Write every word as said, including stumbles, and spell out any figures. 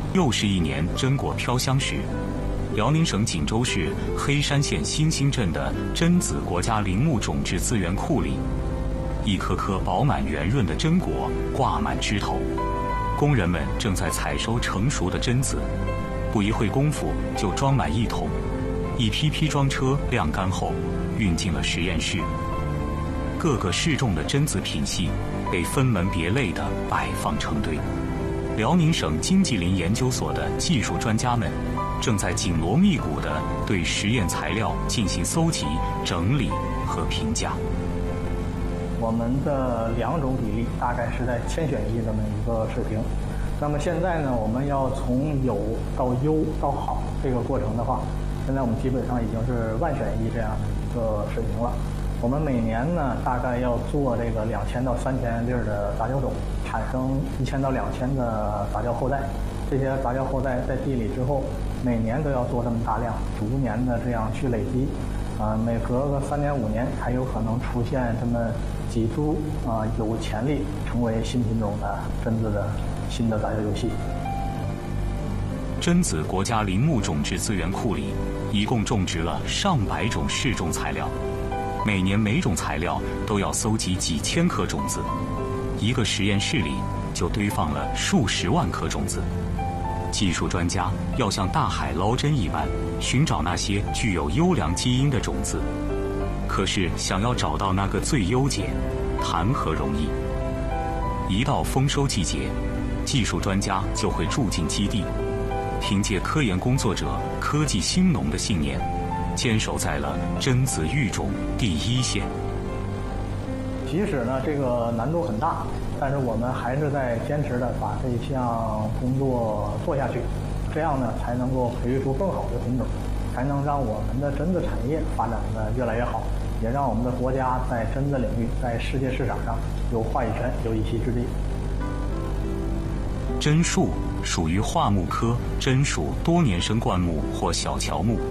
又是一年榛果飘香时，辽宁省锦州市黑山县新兴镇的榛子国家林木种质资源库里，一颗颗饱满圆润的榛果挂满枝头，工人们正在采收成熟的榛子，不一会功夫就装满一桶，一批批装车晾干后运进了实验室。各个适种的榛子品系被分门别类地摆放成堆。辽宁省经济林研究所的技术专家们正在紧锣密鼓地对实验材料进行搜集、整理和评价。 我们的两种比例大概是在千选一这么一个水平。那么现在呢，我们要从有到优到好这个过程的话，现在我们基本上已经是万选一这样的一个水平了。我们每年呢，大概要做这个两千到三千粒的杂交种，产生一千到两千的杂交后代。这些杂交后代在地里之后，每年都要做这么大量，逐年的这样去累积。啊、呃，每隔个三年五年，才有可能出现这么几株啊、呃、有潜力成为新品种的榛子的新的杂交游戏。 榛子国家林木种质资源库里一共种植了上百种适种材料。每年每种材料都要搜集几千颗种子，一个实验室里就堆放了数十万颗种子。技术专家要像大海捞针一般寻找那些具有优良基因的种子，可是想要找到那个最优解，谈何容易？一到丰收季节，技术专家就会住进基地，凭借科研工作者科技兴农的信念，坚守在了榛子育种第一线。 即使呢这个难度很大，但是我们还是在坚持的把这项工作做下去，这样呢才能够培育出更好的品种，才能让我们的榛子产业发展的越来越好，也让我们的国家在榛子领域在世界市场上有话语权，有一席之地。 榛树属于桦木科榛属多年生灌木或小乔木。